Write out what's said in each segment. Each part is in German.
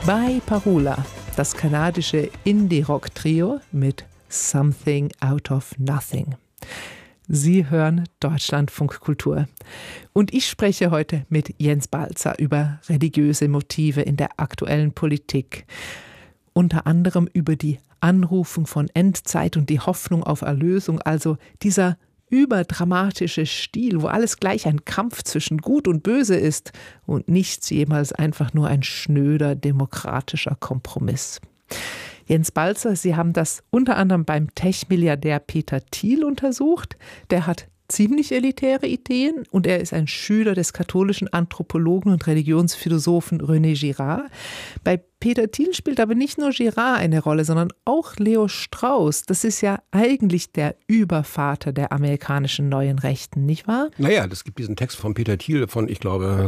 Vai Parula, das kanadische Indie-Rock-Trio mit Something Out of Nothing. Sie hören Deutschlandfunk Kultur. Und ich spreche heute mit Jens Balzer über religiöse Motive in der aktuellen Politik. Unter anderem über die Anrufung von Endzeit und die Hoffnung auf Erlösung, also dieser überdramatische Stil, wo alles gleich ein Kampf zwischen Gut und Böse ist und nichts jemals einfach nur ein schnöder demokratischer Kompromiss. Jens Balzer, Sie haben das unter anderem beim Tech-Milliardär Peter Thiel untersucht. Der hat ziemlich elitäre Ideen und er ist ein Schüler des katholischen Anthropologen und Religionsphilosophen René Girard. Bei Peter Thiel spielt aber nicht nur Girard eine Rolle, sondern auch Leo Strauss. Das ist ja eigentlich der Übervater der amerikanischen neuen Rechten, nicht wahr? Naja, es gibt diesen Text von Peter Thiel von, ich glaube,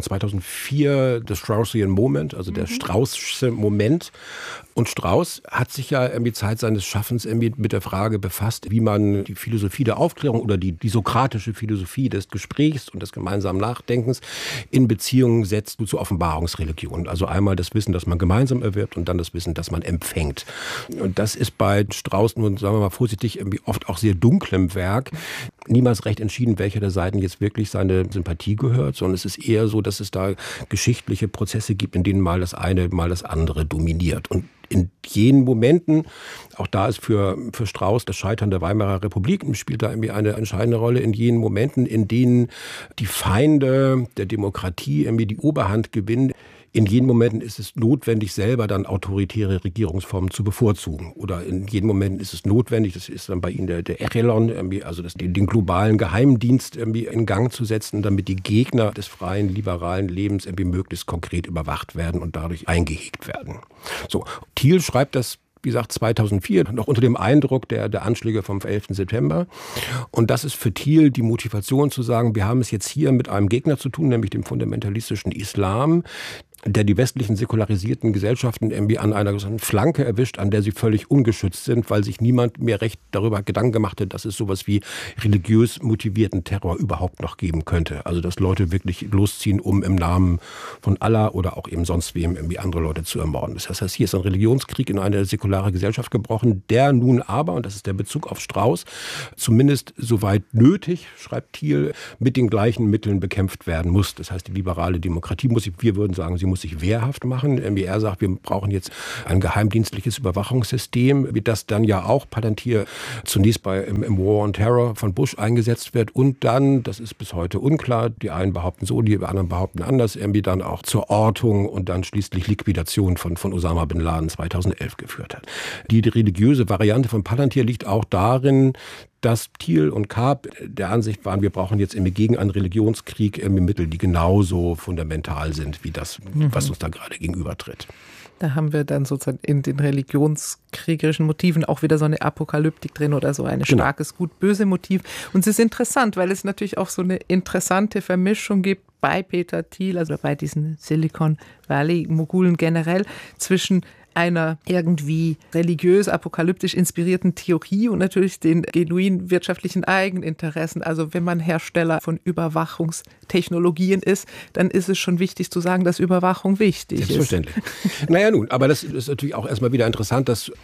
2004, The Straussian Moment, also der Straußsche Moment. Und Strauss hat sich ja irgendwie Zeit seines Schaffens irgendwie mit der Frage befasst, wie man die Philosophie der Aufklärung oder die sokratische Philosophie des Gesprächs und des gemeinsamen Nachdenkens in Beziehung setzt zu Offenbarungsreligionen. Also einmal das Wissen, das man gemeinsam erwirbt und dann das Wissen, das man empfängt. Und das ist bei Strauss nun, sagen wir mal vorsichtig, irgendwie oft auch sehr dunklem Werk. Niemals recht entschieden, welcher der Seiten jetzt wirklich seine Sympathie gehört, sondern es ist eher so, dass es da geschichtliche Prozesse gibt, in denen mal das eine, mal das andere dominiert. Und in jenen Momenten, auch da ist für Strauss das Scheitern der Weimarer Republik, spielt da irgendwie eine entscheidende Rolle, in jenen Momenten, in denen die Feinde der Demokratie irgendwie die Oberhand gewinnen. In jenen Momenten ist es notwendig, selber dann autoritäre Regierungsformen zu bevorzugen. Oder in jenen Momenten ist es notwendig, das ist dann bei Ihnen der Echelon, also den globalen Geheimdienst irgendwie in Gang zu setzen, damit die Gegner des freien, liberalen Lebens irgendwie möglichst konkret überwacht werden und dadurch eingehegt werden. So, Thiel schreibt das, wie gesagt, 2004, noch unter dem Eindruck der Anschläge vom 11. September. Und das ist für Thiel die Motivation zu sagen, wir haben es jetzt hier mit einem Gegner zu tun, nämlich dem fundamentalistischen Islam, der die westlichen säkularisierten Gesellschaften irgendwie an einer Flanke erwischt, an der sie völlig ungeschützt sind, weil sich niemand mehr recht darüber Gedanken gemacht hat, dass es sowas wie religiös motivierten Terror überhaupt noch geben könnte. Also dass Leute wirklich losziehen, um im Namen von Allah oder auch eben sonst wem irgendwie andere Leute zu ermorden. Das heißt, hier ist ein Religionskrieg in eine säkulare Gesellschaft gebrochen, der nun aber, und das ist der Bezug auf Strauss, zumindest soweit nötig, schreibt Thiel, mit den gleichen Mitteln bekämpft werden muss. Das heißt, die liberale Demokratie wir würden sagen, sie muss sich wehrhaft machen. Er sagt, wir brauchen jetzt ein geheimdienstliches Überwachungssystem, wie das dann ja auch Palantir zunächst im War on Terror von Bush eingesetzt wird und dann, das ist bis heute unklar, die einen behaupten so, die anderen behaupten anders, irgendwie dann auch zur Ortung und dann schließlich Liquidation von Osama bin Laden 2011 geführt hat. Die religiöse Variante von Palantir liegt auch darin, dass Thiel und Karp der Ansicht waren, wir brauchen jetzt gegen einen Religionskrieg Mittel, die genauso fundamental sind wie das, was uns da gerade gegenübertritt. Da haben wir dann sozusagen in den religionskriegerischen Motiven auch wieder so eine Apokalyptik drin oder so ein starkes Gut-Böse Motiv. Und es ist interessant, weil es natürlich auch so eine interessante Vermischung gibt bei Peter Thiel, also bei diesen Silicon Valley-Mogulen generell, zwischen einer irgendwie religiös-apokalyptisch inspirierten Theorie und natürlich den genuin wirtschaftlichen Eigeninteressen. Also wenn man Hersteller von Überwachungstechnologien ist, dann ist es schon wichtig zu sagen, dass Überwachung wichtig ist. Selbstverständlich. Naja nun, aber das ist natürlich auch erstmal wieder interessant, dass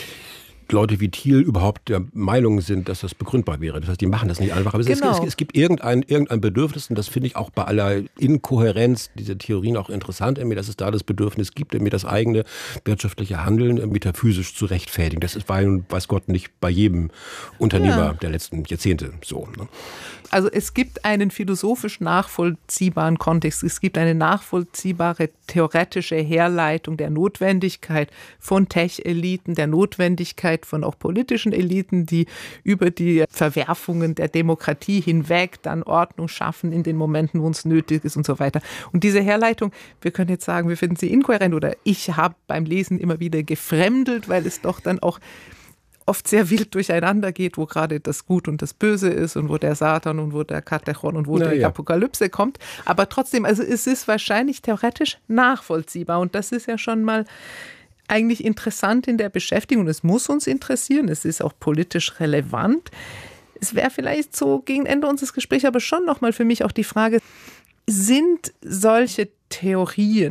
Leute wie Thiel überhaupt der Meinung sind, dass das begründbar wäre. Das heißt, die machen das nicht einfach. Aber es gibt irgendein Bedürfnis, und das finde ich auch bei aller Inkohärenz dieser Theorien auch interessant, dass es da das Bedürfnis gibt, das eigene wirtschaftliche Handeln metaphysisch zu rechtfertigen. Das ist weiß Gott, nicht bei jedem Unternehmer der letzten Jahrzehnte so. Ne? Also es gibt einen philosophisch nachvollziehbaren Kontext, es gibt eine nachvollziehbare theoretische Herleitung der Notwendigkeit von Tech-Eliten, der Notwendigkeit von auch politischen Eliten, die über die Verwerfungen der Demokratie hinweg dann Ordnung schaffen in den Momenten, wo es nötig ist und so weiter. Und diese Herleitung, wir können jetzt sagen, wir finden sie inkohärent oder ich habe beim Lesen immer wieder gefremdelt, weil es doch dann auch oft sehr wild durcheinander geht, wo gerade das Gut und das Böse ist und wo der Satan und wo der Katechon und wo die Apokalypse kommt. Aber trotzdem, also es ist wahrscheinlich theoretisch nachvollziehbar und das ist ja schon mal eigentlich interessant in der Beschäftigung. Es muss uns interessieren, es ist auch politisch relevant. Es wäre vielleicht so gegen Ende unseres Gesprächs aber schon nochmal für mich auch die Frage, sind solche Theorien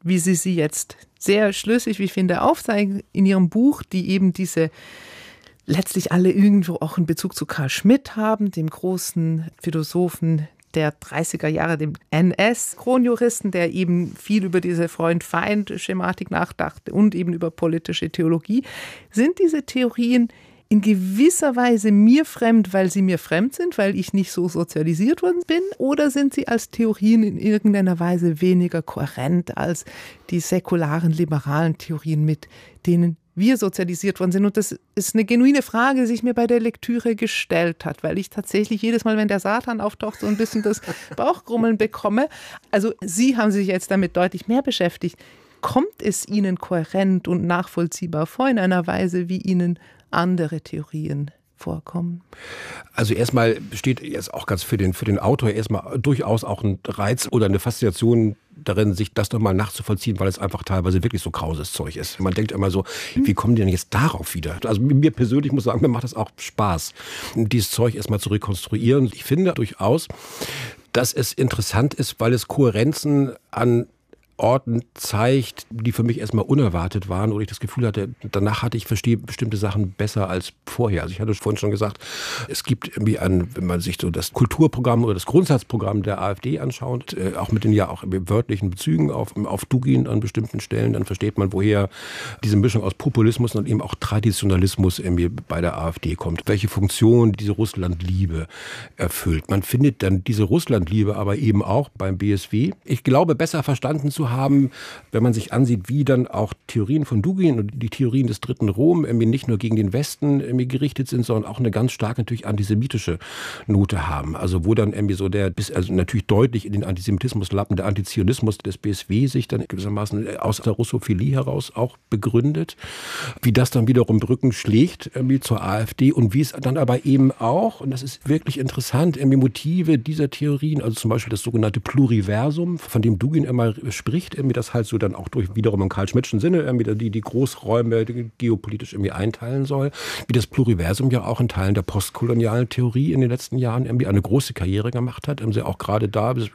wie Sie jetzt sehr schlüssig, wie ich finde, aufzeigen in Ihrem Buch, die eben diese letztlich alle irgendwo auch einen Bezug zu Carl Schmitt haben, dem großen Philosophen der 30er Jahre, dem NS-Kronjuristen, der eben viel über diese Freund-Feind-Schematik nachdachte und eben über politische Theologie. Sind diese Theorien in gewisser Weise mir fremd, weil sie mir fremd sind, weil ich nicht so sozialisiert worden bin? Oder sind sie als Theorien in irgendeiner Weise weniger kohärent als die säkularen, liberalen Theorien, mit denen wir sozialisiert worden sind? Und das ist eine genuine Frage, die sich mir bei der Lektüre gestellt hat, weil ich tatsächlich jedes Mal, wenn der Satan auftaucht, so ein bisschen das Bauchgrummeln bekomme. Also Sie haben sich jetzt damit deutlich mehr beschäftigt. Kommt es Ihnen kohärent und nachvollziehbar vor in einer Weise, wie Ihnen andere Theorien vorkommen? Also erstmal besteht jetzt auch ganz für den Autor erstmal durchaus auch ein Reiz oder eine Faszination darin, sich das nochmal nachzuvollziehen, weil es einfach teilweise wirklich so krauses Zeug ist. Man denkt immer so, wie kommen die denn jetzt darauf wieder? Also mir persönlich muss ich sagen, mir macht das auch Spaß, dieses Zeug erstmal zu rekonstruieren. Ich finde durchaus, dass es interessant ist, weil es Kohärenzen an Orten zeigt, die für mich erstmal unerwartet waren, oder ich das Gefühl hatte, danach ich verstehe bestimmte Sachen besser als vorher. Also ich hatte vorhin schon gesagt, es gibt irgendwie wenn man sich so das Kulturprogramm oder das Grundsatzprogramm der AfD anschaut, auch mit den ja auch wörtlichen Bezügen auf Dugin an bestimmten Stellen, dann versteht man, woher diese Mischung aus Populismus und eben auch Traditionalismus irgendwie bei der AfD kommt. Welche Funktion diese Russlandliebe erfüllt. Man findet dann diese Russlandliebe aber eben auch beim BSW. Ich glaube, besser verstanden zu haben, wenn man sich ansieht, wie dann auch Theorien von Dugin und die Theorien des Dritten Rom irgendwie nicht nur gegen den Westen irgendwie gerichtet sind, sondern auch eine ganz stark natürlich antisemitische Note haben. Also wo dann irgendwie so also natürlich deutlich in den Antisemitismuslappen der Antizionismus des BSW sich dann gewissermaßen aus der Russophilie heraus auch begründet. Wie das dann wiederum Brücken schlägt irgendwie zur AfD und wie es dann aber eben auch, und das ist wirklich interessant, irgendwie Motive dieser Theorien, also zum Beispiel das sogenannte Pluriversum, von dem Dugin immer spricht, irgendwie das halt so dann auch durch wiederum im Karl-Schmittschen Sinne irgendwie die Großräume geopolitisch irgendwie einteilen soll, wie das Pluriversum ja auch in Teilen der postkolonialen Theorie in den letzten Jahren irgendwie eine große Karriere gemacht hat. Auch gerade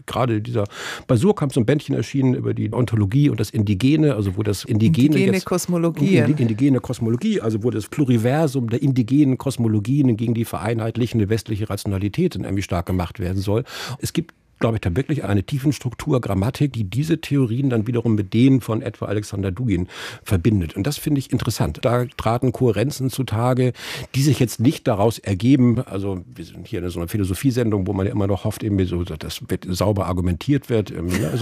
bei Suhrkamp so ein Bändchen erschienen über die Ontologie und das Indigene, also wo das indigene Kosmologie, also wo das Pluriversum der indigenen Kosmologien gegen die vereinheitlichende westliche Rationalität irgendwie stark gemacht werden soll. Es gibt, glaube ich, da wirklich eine Tiefenstruktur, Grammatik, die diese Theorien dann wiederum mit denen von etwa Alexander Dugin verbindet. Und das finde ich interessant. Da traten Kohärenzen zutage, die sich jetzt nicht daraus ergeben, also wir sind hier in so einer Philosophiesendung, wo man ja immer noch hofft, irgendwie so, dass sauber argumentiert wird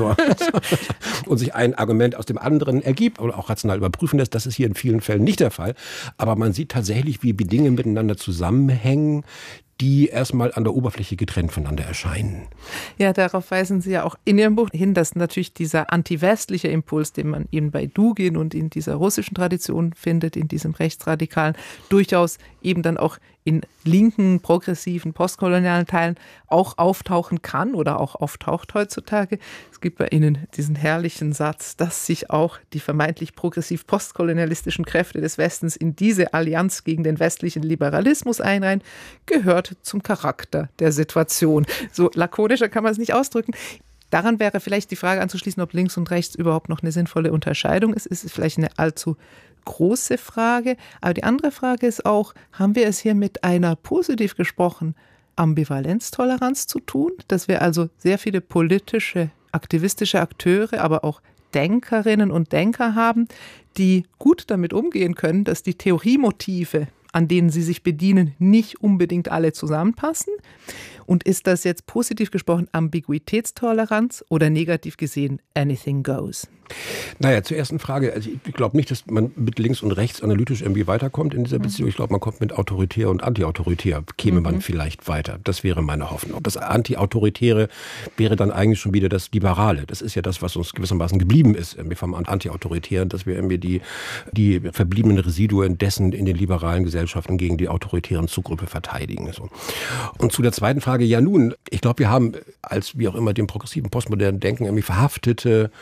und sich ein Argument aus dem anderen ergibt oder auch rational überprüfen lässt. Das ist hier in vielen Fällen nicht der Fall. Aber man sieht tatsächlich, wie Dinge miteinander zusammenhängen, die erstmal an der Oberfläche getrennt voneinander erscheinen. Ja, darauf weisen Sie ja auch in Ihrem Buch hin, dass natürlich dieser antiwestliche Impuls, den man eben bei Dugin und in dieser russischen Tradition findet, in diesem Rechtsradikalen, durchaus eben dann auch in linken, progressiven, postkolonialen Teilen auch auftauchen kann oder auch auftaucht heutzutage. Es gibt bei Ihnen diesen herrlichen Satz, dass sich auch die vermeintlich progressiv-postkolonialistischen Kräfte des Westens in diese Allianz gegen den westlichen Liberalismus einreihen, gehört zum Charakter der Situation. So lakonischer kann man es nicht ausdrücken. Daran wäre vielleicht die Frage anzuschließen, ob links und rechts überhaupt noch eine sinnvolle Unterscheidung ist. Es ist vielleicht eine allzu große Frage. Aber die andere Frage ist auch, haben wir es hier mit einer, positiv gesprochen, Ambivalenztoleranz zu tun? Dass wir also sehr viele politische, aktivistische Akteure, aber auch Denkerinnen und Denker haben, die gut damit umgehen können, dass die Theoriemotive, an denen sie sich bedienen, nicht unbedingt alle zusammenpassen? Und ist das jetzt positiv gesprochen Ambiguitätstoleranz oder negativ gesehen anything goes? Naja, zur ersten Frage. Also ich glaube nicht, dass man mit links und rechts analytisch irgendwie weiterkommt in dieser Beziehung. Ich glaube, man kommt mit autoritär und antiautoritär, käme man vielleicht weiter. Das wäre meine Hoffnung. Das Antiautoritäre wäre dann eigentlich schon wieder das Liberale. Das ist ja das, was uns gewissermaßen geblieben ist irgendwie vom Antiautoritären, dass wir irgendwie die verbliebenen Residuen dessen in den liberalen Gesellschaften gegen die autoritären Zugruppe verteidigen. So. Und zu der zweiten Frage, ja nun, ich glaube, wir haben als wie auch immer dem progressiven postmodernen Denken irgendwie verhaftete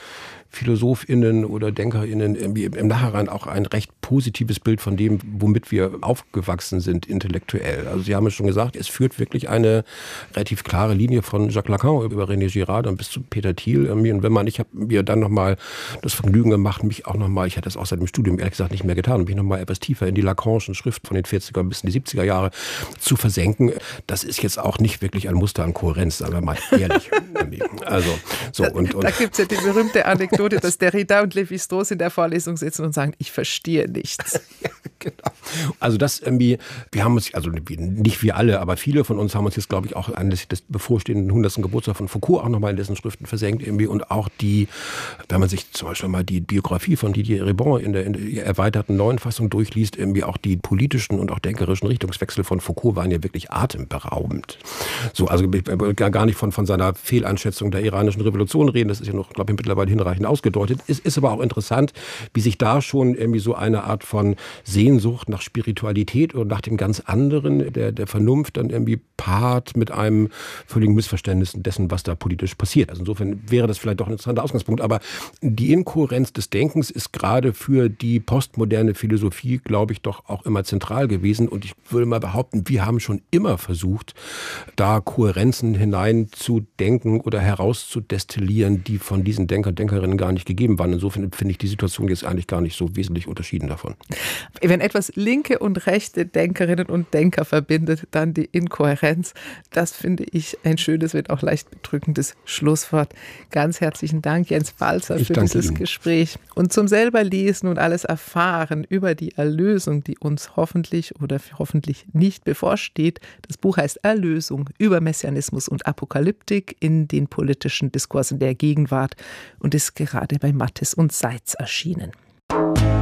PhilosophInnen oder DenkerInnen irgendwie im Nachhinein auch ein recht positives Bild von dem, womit wir aufgewachsen sind intellektuell. Also Sie haben es schon gesagt, es führt wirklich eine relativ klare Linie von Jacques Lacan über René Girard und bis zu Peter Thiel. Und ich habe mir dann nochmal das Vergnügen gemacht, mich auch nochmal, ich hatte das auch seit dem Studium ehrlich gesagt nicht mehr getan, mich nochmal etwas tiefer in die Lacanischen Schriften von den 40er bis in die 70er Jahre zu versenken. Das ist jetzt auch nicht wirklich ein Muster an Kohärenz, sagen wir mal ehrlich. Also, so, da gibt es ja die berühmte Anekdote, dass Derrida und Lévi-Strauss in der Vorlesung sitzen und sagen, ich verstehe nichts. Ja, genau. Also das irgendwie, wir haben uns, also nicht wir alle, aber viele von uns haben uns jetzt, glaube ich, auch anlässlich des bevorstehenden 100. Geburtstag von Foucault auch nochmal in dessen Schriften versenkt irgendwie und auch wenn man sich zum Beispiel mal die Biografie von Didier Ribon in der erweiterten neuen Fassung durchliest, irgendwie auch die politischen und auch denkerischen Richtungswechsel von Foucault waren ja wirklich atemberaubend. So, also gar nicht von seiner Fehleinschätzung der iranischen Revolution reden, das ist ja noch, glaube ich, mittlerweile hinreichend ausgedeutet. Es ist aber auch interessant, wie sich da schon irgendwie so eine Art von Sehnsucht nach Spiritualität und nach dem ganz anderen, der Vernunft dann irgendwie paart mit einem völligen Missverständnis dessen, was da politisch passiert. Also insofern wäre das vielleicht doch ein interessanter Ausgangspunkt. Aber die Inkohärenz des Denkens ist gerade für die postmoderne Philosophie, glaube ich, doch auch immer zentral gewesen. Und ich würde mal behaupten, wir haben schon immer versucht, da Kohärenzen hineinzudenken oder herauszudestillieren, die von diesen Denkerinnen gar nicht gegeben waren. Insofern finde ich die Situation jetzt eigentlich gar nicht so wesentlich unterschieden davon. Wenn etwas linke und rechte Denkerinnen und Denker verbindet, dann die Inkohärenz. Das finde ich ein schönes, wenn auch leicht bedrückendes Schlusswort. Ganz herzlichen Dank, Jens Balzer, für dieses Gespräch. Und zum selber lesen und alles erfahren über die Erlösung, die uns hoffentlich oder hoffentlich nicht bevorsteht. Das Buch heißt Erlösung über Messianismus und Apokalyptik in den politischen Diskursen der Gegenwart und ist gerade bei Mattes und Seitz erschienen.